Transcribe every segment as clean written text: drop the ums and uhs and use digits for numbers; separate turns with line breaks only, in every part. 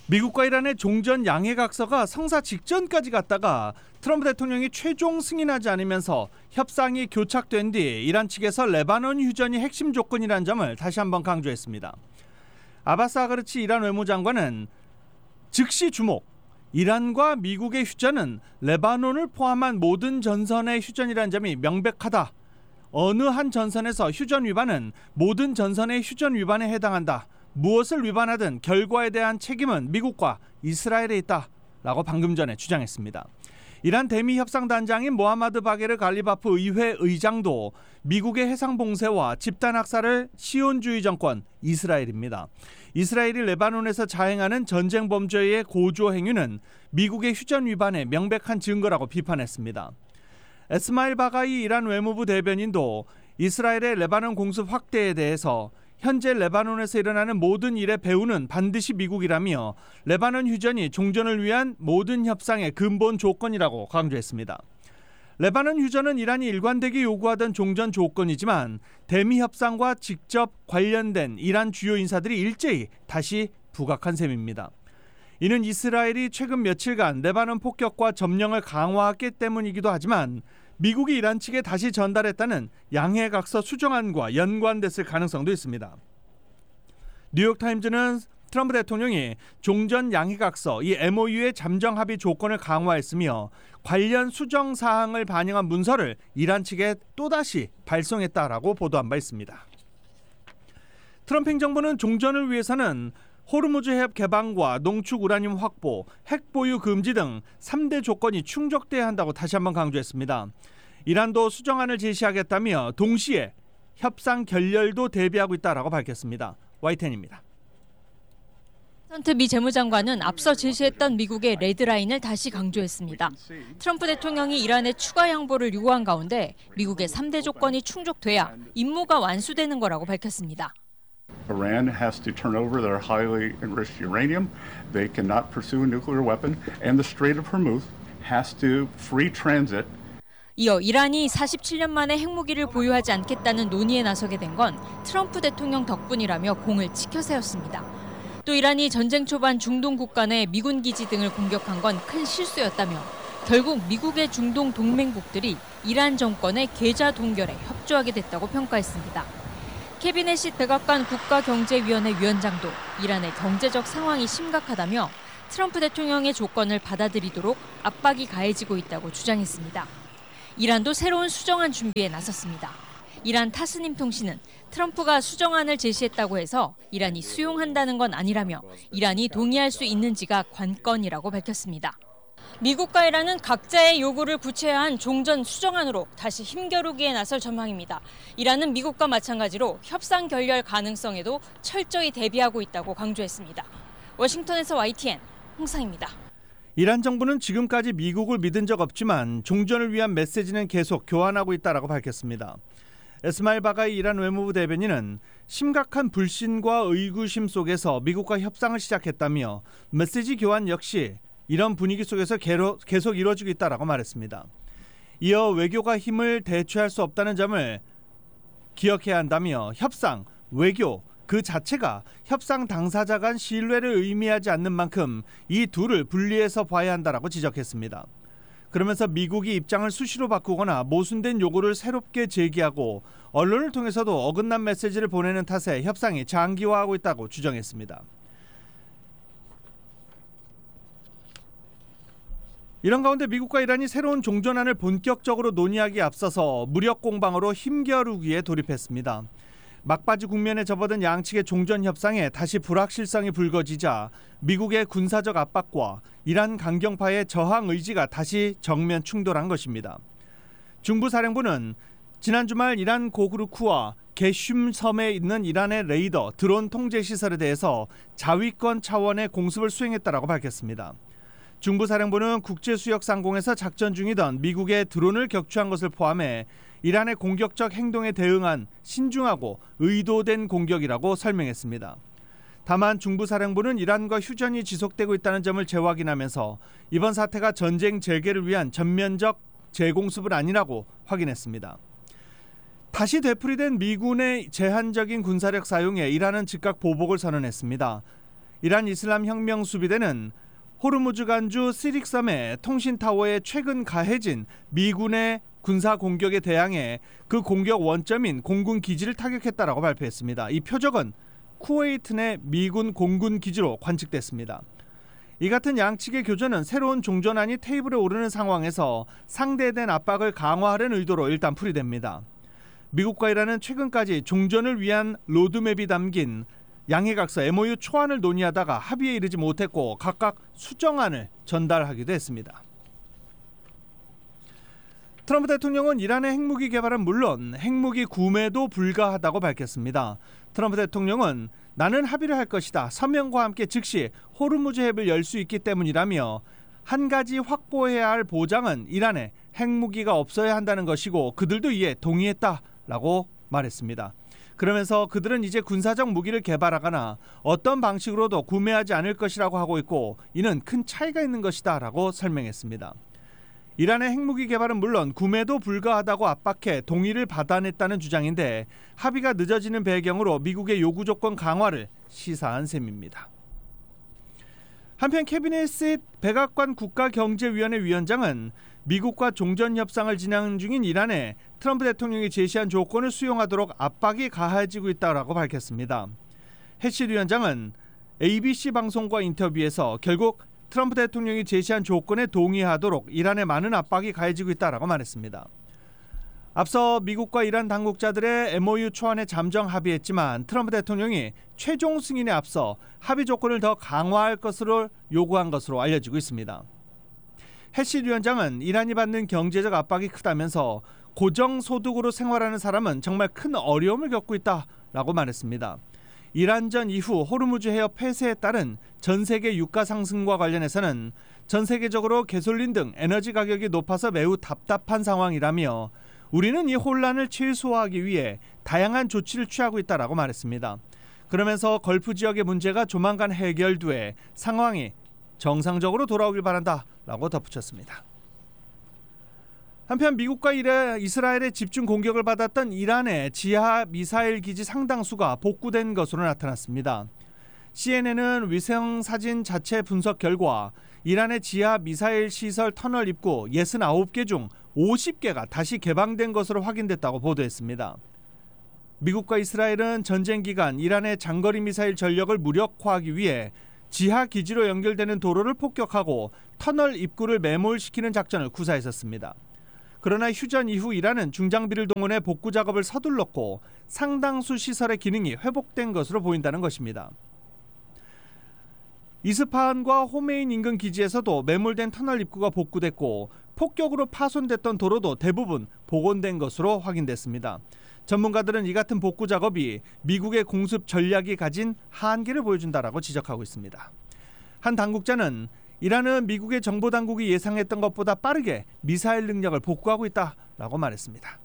미국과 이란의 종전 양해각서가 성사 직전까지 갔다가 트럼프 대통령이 최종 승인하지 않으면서 협상이 교착된 뒤 이란 측에서 레바논 휴전이 핵심 조건이라는 점을 다시 한번 강조했습니다. 아바스 아가르치 이란 외무장관은 즉시 주목, 이란과 미국의 휴전은 레바논을 포함한 모든 전선의 휴전이라는 점이 명백하다. 어느 한 전선에서 휴전 위반은 모든 전선의 휴전 위반에 해당한다. 무엇을 위반하든 결과에 대한 책임은 미국과 이스라엘에 있다라고 방금 전에 주장했습니다. 이란 대미 협상단장인 모하마드 바게르 갈리바프 의회 의장도 미국의 해상 봉쇄와 집단 학살을 시온주의 정권 이스라엘입니다. 이스라엘이 레바논에서 자행하는 전쟁 범죄의 고조 행위는 미국의 휴전 위반의 명백한 증거라고 비판했습니다. 에스마일 바가이 이란 외무부 대변인도 이스라엘의 레바논 공습 확대에 대해서 현재 레바논에서 일어나는 모든 일의 배후는 반드시 미국이라며 레바논 휴전이 종전을 위한 모든 협상의 근본 조건이라고 강조했습니다. 레바논 휴전은 이란이 일관되게 요구하던 종전 조건이지만 대미 협상과 직접 관련된 이란 주요 인사들이 일제히 다시 부각한 셈입니다. 이는 이스라엘이 최근 며칠간 레바논 폭격과 점령을 강화했기 때문이기도 하지만 미국이 이란 측에 다시 전달했다는 양해각서 수정안과 연관됐을 가능성도 있습니다. 뉴욕타임즈는 트럼프 대통령이 종전 양해각서 이 MOU의 잠정 합의 조건을 강화했으며 관련 수정 사항을 반영한 문서를 이란 측에 또다시 발송했다라고 보도한 바 있습니다. 트럼프 행정부는 종전을 위해서는 호르무즈 해협 개방과 농축 우라늄 확보, 핵 보유 금지 등 3대 조건이 충족돼야 한다고 다시 한번 강조했습니다. 이란도 수정안을 제시하겠다며 동시에 협상 결렬도 대비하고 있다라고 밝혔습니다. YTN입니다.
미 재무장관은 앞서 제시했던 미국의 레드라인을 다시 강조했습니다. 트럼프 대통령이 이란에 추가 양보를 요구한 가운데 미국의 3대 조건이 충족돼야 임무가 완수되는 거라고 밝혔습니다.
Iran has to turn over their highly enriched uranium. They cannot pursue a nuclear weapon. And the Strait of Hormuz has to free transit.
이어 이란이 47년 만에 핵무기를 보유하지 않겠다는 논의에 나서게 된 건 트럼프 대통령 덕분이라며 공을 치켜 세웠습니다. 또 이란이 전쟁 초반 중동 국가 내 미군 기지 등을 공격한 건 큰 실수였다며 결국 미국의 중동 동맹국들이 이란 정권의 계좌 동결에 협조하게 됐다고 평가했습니다. 캐비넷이 백악관 국가경제위원회 위원장도 이란의 경제적 상황이 심각하다며 트럼프 대통령의 조건을 받아들이도록 압박이 가해지고 있다고 주장했습니다. 이란도 새로운 수정안 준비에 나섰습니다. 이란 타스님 통신은 트럼프가 수정안을 제시했다고 해서 이란이 수용한다는 건 아니라며 이란이 동의할 수 있는지가 관건이라고 밝혔습니다. 미국과 이란은 각자의 요구를 구체화한 종전 수정안으로 다시 힘겨루기에 나설 전망입니다. 이란은 미국과 마찬가지로 협상 결렬 가능성에도 철저히 대비하고 있다고 강조했습니다. 워싱턴에서 YTN 홍상입니다.
이란 정부는 지금까지 미국을 믿은 적 없지만 종전을 위한 메시지는 계속 교환하고 있다라고 밝혔습니다. 에스마일 바가이 이란 외무부 대변인은 심각한 불신과 의구심 속에서 미국과 협상을 시작했다며 메시지 교환 역시 이런 분위기 속에서 계속 이루어지고 있다라고 말했습니다. 이어 외교가 힘을 대체할 수 없다는 점을 기억해야 한다며 협상, 외교 그 자체가 협상 당사자 간 신뢰를 의미하지 않는 만큼 이 둘을 분리해서 봐야 한다라고 지적했습니다. 그러면서 미국이 입장을 수시로 바꾸거나 모순된 요구를 새롭게 제기하고 언론을 통해서도 어긋난 메시지를 보내는 탓에 협상이 장기화하고 있다고 주장했습니다. 이런 가운데 미국과 이란이 새로운 종전안을 본격적으로 논의하기에 앞서서 무력 공방으로 힘겨루기에 돌입했습니다. 막바지 국면에 접어든 양측의 종전 협상에 다시 불확실성이 불거지자 미국의 군사적 압박과 이란 강경파의 저항 의지가 다시 정면 충돌한 것입니다. 중부사령부는 지난 주말 이란 고그루크와 게슘 섬에 있는 이란의 레이더, 드론 통제 시설에 대해서 자위권 차원의 공습을 수행했다라고 밝혔습니다. 중부사령부는 국제수역 상공에서 작전 중이던 미국의 드론을 격추한 것을 포함해 이란의 공격적 행동에 대응한 신중하고 의도된 공격이라고 설명했습니다. 다만 중부사령부는 이란과 휴전이 지속되고 있다는 점을 재확인하면서 이번 사태가 전쟁 재개를 위한 전면적 재공습은 아니라고 확인했습니다. 다시 되풀이된 미군의 제한적인 군사력 사용에 이란은 즉각 보복을 선언했습니다. 이란 이슬람 혁명 수비대는 호르무즈 간주 시릭섬의 통신타워에 최근 가해진 미군의 군사 공격에 대항해 그 공격 원점인 공군 기지를 타격했다라고 발표했습니다. 이 표적은 쿠웨이트 내 미군 공군 기지로 관측됐습니다. 이 같은 양측의 교전은 새로운 종전안이 테이블에 오르는 상황에서 상대에 대한 압박을 강화하려는 의도로 일단 풀이됩니다. 미국과 이란은 최근까지 종전을 위한 로드맵이 담긴 양해각서 MOU 초안을 논의하다가 합의에 이르지 못했고 각각 수정안을 전달하기도 했습니다. 트럼프 대통령은 이란의 핵무기 개발은 물론 핵무기 구매도 불가하다고 밝혔습니다. 트럼프 대통령은 나는 합의를 할 것이다. 서명과 함께 즉시 호르무즈 해협을 열 수 있기 때문이라며 한 가지 확보해야 할 보장은 이란에 핵무기가 없어야 한다는 것이고 그들도 이에 동의했다라고 말했습니다. 그러면서 그들은 이제 군사적 무기를 개발하거나 어떤 방식으로도 구매하지 않을 것이라고 하고 있고 이는 큰 차이가 있는 것이다라고 설명했습니다. 이란의 핵무기 개발은 물론 구매도 불가하다고 압박해 동의를 받아냈다는 주장인데 합의가 늦어지는 배경으로 미국의 요구 조건 강화를 시사한 셈입니다. 한편 케빈 헤이스 백악관 국가경제위원회 위원장은 미국과 종전 협상을 진행 중인 이란에 트럼프 대통령이 제시한 조건을 수용하도록 압박이 가해지고 있다고 밝혔습니다. 헤시 위원장은 ABC 방송과 인터뷰에서 결국 트럼프 대통령이 제시한 조건에 동의하도록 이란에 많은 압박이 가해지고 있다고 말했습니다. 앞서 미국과 이란 당국자들의 MOU 초안에 잠정 합의했지만 트럼프 대통령이 최종 승인에 앞서 합의 조건을 더 강화할 것으로 요구한 것으로 알려지고 있습니다. 헤시 위원장은 이란이 받는 경제적 압박이 크다면서 고정소득으로 생활하는 사람은 정말 큰 어려움을 겪고 있다라고 말했습니다. 이란전 이후 호르무즈 해협 폐쇄에 따른 전 세계 유가 상승과 관련해서는 전 세계적으로 개솔린 등 에너지 가격이 높아서 매우 답답한 상황이라며 우리는 이 혼란을 최소화하기 위해 다양한 조치를 취하고 있다라고 말했습니다. 그러면서 걸프 지역의 문제가 조만간 해결돼 상황이 정상적으로 돌아오길 바란다라고 덧붙였습니다. 한편 미국과 이스라엘의 집중 공격을 받았던 이란의 지하 미사일 기지 상당수가 복구된 것으로 나타났습니다. CNN은 위성 사진 자체 분석 결과 이란의 지하 미사일 시설 터널 입구 69개 중 50개가 다시 개방된 것으로 확인됐다고 보도했습니다. 미국과 이스라엘은 전쟁 기간 이란의 장거리 미사일 전력을 무력화하기 위해 지하 기지로 연결되는 도로를 폭격하고 터널 입구를 매몰시키는 작전을 구사했었습니다. 그러나 휴전 이후 이란은 중장비를 동원해 복구 작업을 서둘렀고 상당수 시설의 기능이 회복된 것으로 보인다는 것입니다. 이스파한과 호메인 인근 기지에서도 매몰된 터널 입구가 복구됐고 폭격으로 파손됐던 도로도 대부분 복원된 것으로 확인됐습니다. 전문가들은 이 같은 복구 작업이 미국의 공습 전략이 가진 한계를 보여준다라고 지적하고 있습니다. 한 당국자는 이란은 미국의 정보당국이 예상했던 것보다 빠르게 미사일 능력을 복구하고 있다라고 말했습니다.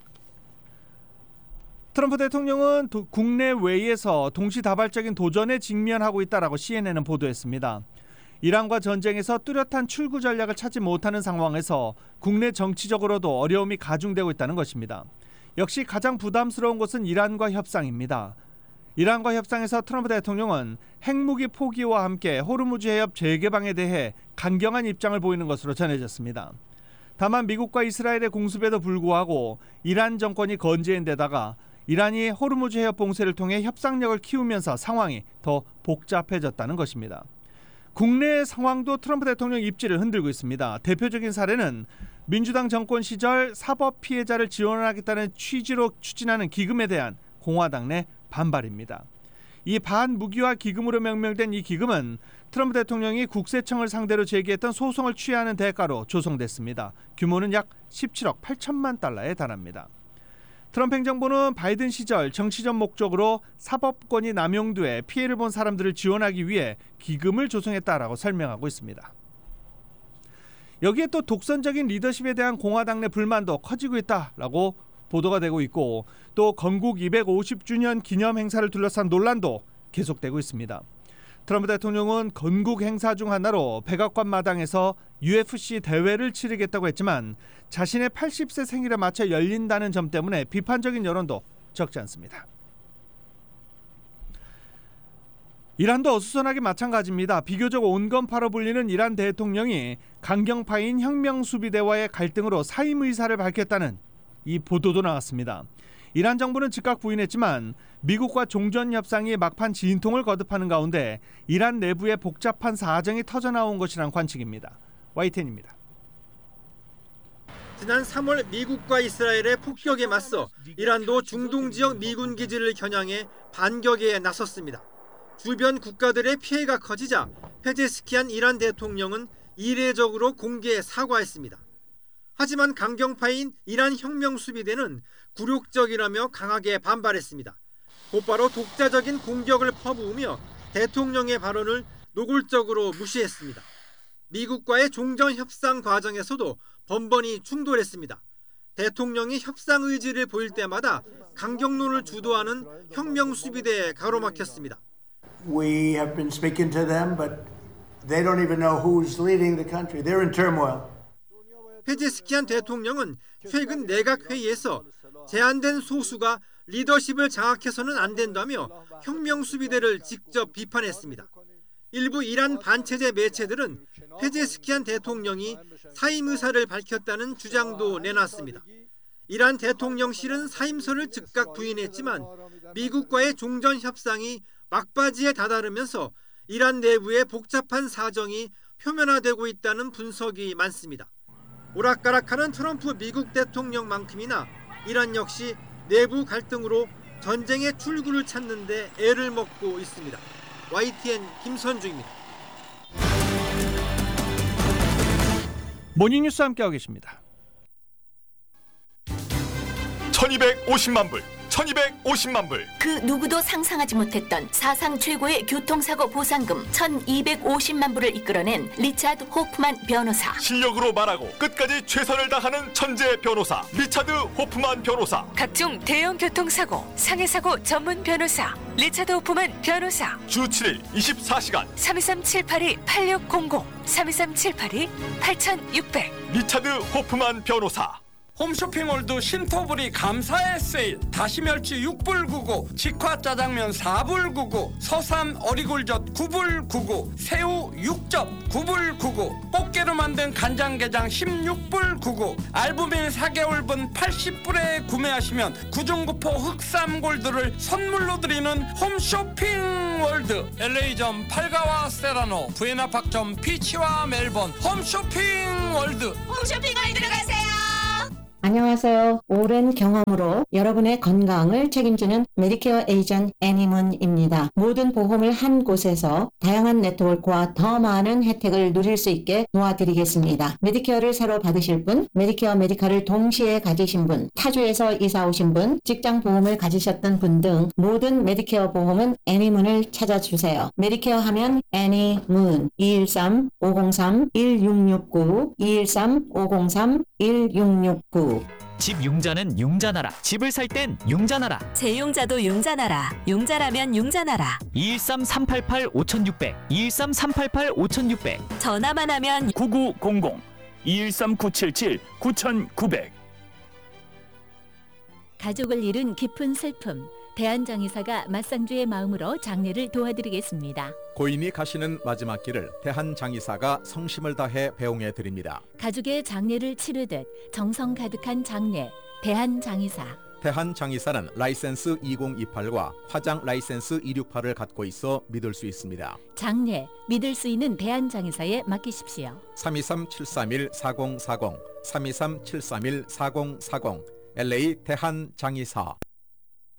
트럼프 대통령은 국내외에서 동시다발적인 도전에 직면하고 있다라고 CNN은 보도했습니다. 이란과 전쟁에서 뚜렷한 출구 전략을 찾지 못하는 상황에서 국내 정치적으로도 어려움이 가중되고 있다는 것입니다. 역시 가장 부담스러운 것은 이란과 협상입니다. 이란과 협상에서 트럼프 대통령은 핵무기 포기와 함께 호르무즈 해협 재개방에 대해 강경한 입장을 보이는 것으로 전해졌습니다. 다만 미국과 이스라엘의 공습에도 불구하고 이란 정권이 건재한 데다가 이란이 호르무즈 해협 봉쇄를 통해 협상력을 키우면서 상황이 더 복잡해졌다는 것입니다. 국내 상황도 트럼프 대통령 입지를 흔들고 있습니다. 대표적인 사례는 민주당 정권 시절 사법 피해자를 지원하겠다는 취지로 추진하는 기금에 대한 공화당 내 반발입니다. 이 반무기화 기금으로 명명된 이 기금은 트럼프 대통령이 국세청을 상대로 제기했던 소송을 취하는 대가로 조성됐습니다. 규모는 약 17억 8천만 달러에 달합니다. 트럼프 행정부는 바이든 시절 정치적 목적으로 사법권이 남용돼 피해를 본 사람들을 지원하기 위해 기금을 조성했다라고 설명하고 있습니다. 여기에 또 독선적인 리더십에 대한 공화당 내 불만도 커지고 있다라고 보도가 되고 있고 또 건국 250주년 기념 행사를 둘러싼 논란도 계속되고 있습니다. 트럼프 대통령은 건국 행사 중 하나로 백악관 마당에서 UFC 대회를 치르겠다고 했지만 자신의 80세 생일에 맞춰 열린다는 점 때문에 비판적인 여론도 적지 않습니다. 이란도 어수선하게 마찬가지입니다. 비교적 온건파로 불리는 이란 대통령이 강경파인 혁명수비대와의 갈등으로 사임 의사를 밝혔다는 이 보도도 나왔습니다. 이란 정부는 즉각 부인했지만 미국과 종전협상이 막판 진통을 거듭하는 가운데 이란 내부의 복잡한 사정이 터져나온 것이란 관측입니다. YTN입니다.
지난 3월 미국과 이스라엘의 폭격에 맞서 이란도 중동 지역 미군 기지를 겨냥해 반격에 나섰습니다. 주변 국가들의 피해가 커지자 페제스키안 이란 대통령은 이례적으로 공개 사과했습니다. 하지만 강경파인 이란 혁명수비대는 굴욕적이라며 강하게 반발했습니다. 곧바로 독자적인 공격을 퍼부으며 대통령의 발언을 노골적으로 무시했습니다. 미국과의 종전협상 과정에서도 번번이 충돌했습니다. 대통령이 협상 의지를 보일 때마다 강경론을 주도하는 혁명수비대에 가로막혔습니다.
We have been speaking to them, but they don't even know who's leading the country. They're in turmoil.
페제스키안 대통령은 최근 내각회의에서 제한된 소수가 리더십을 장악해서는 안 된다며 혁명수비대를 직접 비판했습니다. 일부 이란 반체제 매체들은 페제스키안 대통령이 사임 의사를 밝혔다는 주장도 내놨습니다. 이란 대통령실은 사임서를 즉각 부인했지만 미국과의 종전협상이 막바지에 다다르면서 이란 내부의 복잡한 사정이 표면화되고 있다는 분석이 많습니다. 오락가락하는 트럼프 미국 대통령만큼이나 이란 역시 내부 갈등으로 전쟁의 출구를 찾는 데 애를 먹고 있습니다. YTN 김선주입니다.
모닝뉴스 함께하고 계십니다.
1250만 불, 1250만 불.
그 누구도 상상하지 못했던 사상 최고의 교통사고 보상금 1250만 불을 이끌어낸 리차드 호프만 변호사.
실력으로 말하고 끝까지 최선을 다하는 천재 변호사 리차드 호프만 변호사.
각종 대형 교통사고, 상해사고 전문 변호사 리차드 호프만 변호사.
주 7일 24시간
323-782-8600 323-782-8600
리차드 호프만 변호사.
홈쇼핑몰드 신토불이 감사의 세일. 다시멸치 6불 99, 직화 짜장면 4불 99, 서삼 어리굴젓 9불 99, 새우 6접 9불 99, 꽃게로 만든 간장게장 16불 99, 알부민 4개월분 80불에 구매하시면 구중구포 흑삼골드를 선물로 드리는 홈쇼핑월드. LA점 팔가와 세라노, 부에나팍점 피치와 멜번. 홈쇼핑월드.
홈쇼핑월드로 가세요.
안녕하세요. 오랜 경험으로 여러분의 건강을 책임지는 메디케어 에이전트 애니문입니다. 모든 보험을 한 곳에서 다양한 네트워크와 더 많은 혜택을 누릴 수 있게 도와드리겠습니다. 메디케어를 새로 받으실 분, 메디케어 메디칼을 동시에 가지신 분, 타주에서 이사 오신 분, 직장 보험을 가지셨던 분 등 모든 메디케어 보험은 애니문을 찾아주세요. 메디케어 하면 애니문 213-503-1669 213-503-1669
집 융자는 융자나라. 집을 살 땐 융자나라.
재융자도 융자나라. 융자라면 융자나라.
213-388-5600 213-388-5600
전화만 하면
9900 213-977-9900.
가족을 잃은 깊은 슬픔. 대한장의사가 맞상주의 마음으로 장례를 도와드리겠습니다.
고인이 가시는 마지막 길을 대한장의사가 성심을 다해 배웅해 드립니다.
가족의 장례를 치르듯 정성 가득한 장례, 대한장의사.
대한장의사는 라이센스 2028과 화장 라이센스 268을 갖고 있어 믿을 수 있습니다.
장례, 믿을 수 있는 대한장의사에 맡기십시오.
323-731-4040 323-731-4040 LA 대한장의사.